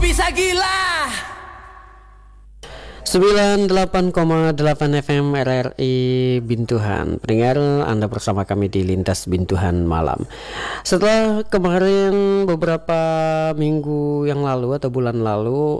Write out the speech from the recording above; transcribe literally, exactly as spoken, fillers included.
bisa gila. sembilan puluh delapan koma delapan F M R R I Bintuhan. Pendengar, Anda bersama kami di Lintas Bintuhan Malam. Setelah kemarin beberapa minggu yang lalu atau bulan lalu